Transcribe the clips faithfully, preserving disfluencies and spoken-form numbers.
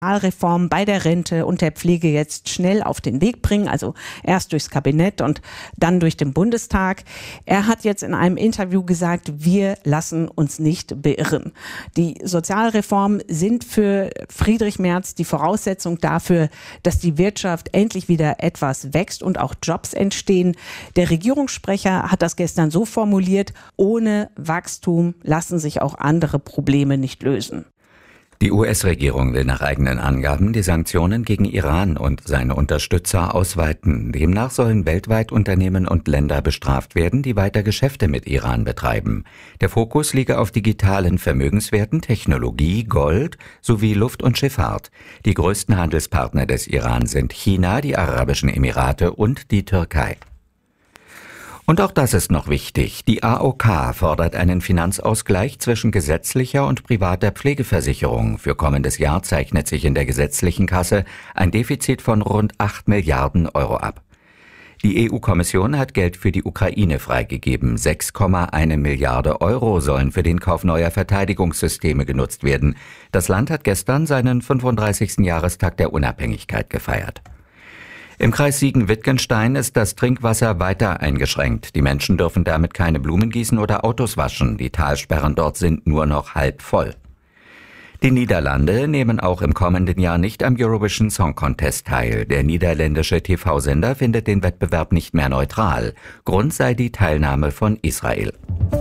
Reform bei der Rente und der Pflege jetzt schnell auf den Weg bringen, also erst durchs Kabinett und dann durch den Bundestag. Er hat jetzt in einem Interview gesagt, wir lassen uns nicht beirren. Die Sozialreformen sind für Friedrich Merz die Voraussetzung dafür, dass die Wirtschaft endlich wieder etwas wächst und auch Jobs entstehen. Der Regierungssprecher hat das gestern so formuliert, ohne Wachstum lassen sich auch andere Probleme nicht lösen. Die U S-Regierung will nach eigenen Angaben die Sanktionen gegen Iran und seine Unterstützer ausweiten. Demnach sollen weltweit Unternehmen und Länder bestraft werden, die weiter Geschäfte mit Iran betreiben. Der Fokus liege auf digitalen Vermögenswerten, Technologie, Gold sowie Luft- und Schifffahrt. Die größten Handelspartner des Iran sind China, die Arabischen Emirate und die Türkei. Und auch das ist noch wichtig. Die A O K fordert einen Finanzausgleich zwischen gesetzlicher und privater Pflegeversicherung. Für kommendes Jahr zeichnet sich in der gesetzlichen Kasse ein Defizit von rund acht Milliarden Euro ab. Die E U-Kommission hat Geld für die Ukraine freigegeben. sechs Komma eins Milliarde Euro sollen für den Kauf neuer Verteidigungssysteme genutzt werden. Das Land hat gestern seinen fünfunddreißigsten Jahrestag der Unabhängigkeit gefeiert. Im Kreis Siegen-Wittgenstein ist das Trinkwasser weiter eingeschränkt. Die Menschen dürfen damit keine Blumen gießen oder Autos waschen. Die Talsperren dort sind nur noch halb voll. Die Niederlande nehmen auch im kommenden Jahr nicht am Eurovision Song Contest teil. Der niederländische T V-Sender findet den Wettbewerb nicht mehr neutral. Grund sei die Teilnahme von Israel.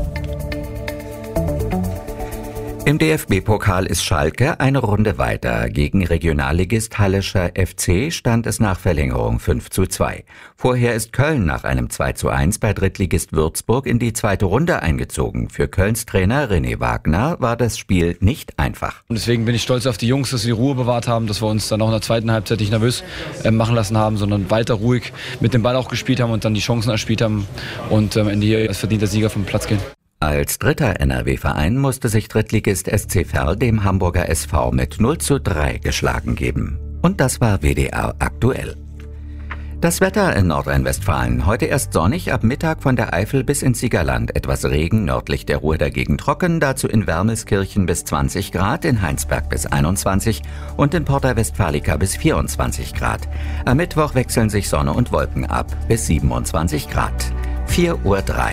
Im D F B-Pokal ist Schalke eine Runde weiter. Gegen Regionalligist Hallischer F C stand es nach Verlängerung fünf zu zwei. Vorher ist Köln nach einem zwei zu eins bei Drittligist Würzburg in die zweite Runde eingezogen. Für Kölns Trainer René Wagner war das Spiel nicht einfach. Und deswegen bin ich stolz auf die Jungs, dass sie die Ruhe bewahrt haben, dass wir uns dann auch in der zweiten Halbzeit nicht nervös äh, machen lassen haben, sondern weiter ruhig mit dem Ball auch gespielt haben und dann die Chancen erspielt haben und am Ende hier als verdienter Sieger vom Platz gehen. Als dritter N R W-Verein musste sich Drittligist S C Verl dem Hamburger S V mit null zu drei geschlagen geben. Und das war W D R aktuell. Das Wetter in Nordrhein-Westfalen. Heute erst sonnig, ab Mittag von der Eifel bis ins Siegerland. Etwas Regen, nördlich der Ruhr dagegen trocken. Dazu in Wermelskirchen bis zwanzig Grad, in Heinsberg bis einundzwanzig und in Porta Westfalica bis vierundzwanzig Grad. Am Mittwoch wechseln sich Sonne und Wolken ab bis siebenundzwanzig Grad. vier Uhr drei.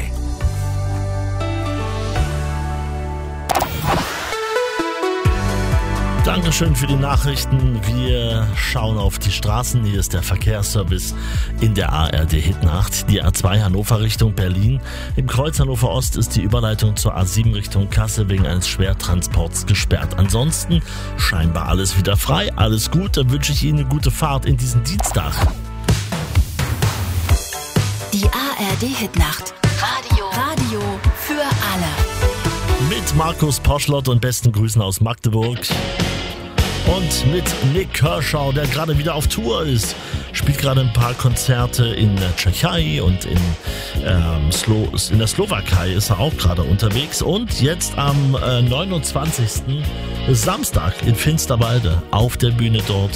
Dankeschön für die Nachrichten. Wir schauen auf die Straßen. Hier ist der Verkehrsservice in der A R D-Hitnacht. Die A zwei Hannover Richtung Berlin. Im Kreuz Hannover Ost ist die Überleitung zur A sieben Richtung Kassel wegen eines Schwertransports gesperrt. Ansonsten scheinbar alles wieder frei. Alles gut. Dann wünsche ich Ihnen eine gute Fahrt in diesen Dienstag. Die A R D-Hitnacht. Radio. Radio für alle. Mit Markus Poschlott und besten Grüßen aus Magdeburg. Und mit Nick Kershaw, der gerade wieder auf Tour ist. Spielt gerade ein paar Konzerte in der Tschechei und in, ähm, Slo- in der Slowakei ist er auch gerade unterwegs. Und jetzt am äh, neunundzwanzigsten Samstag in Finsterwalde auf der Bühne dort